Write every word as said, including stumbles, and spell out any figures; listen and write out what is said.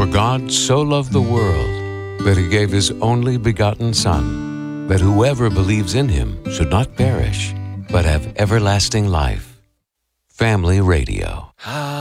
For God so loved the world that he gave his only begotten Son, that whoever believes in him should not perish, but have everlasting life. Family Radio.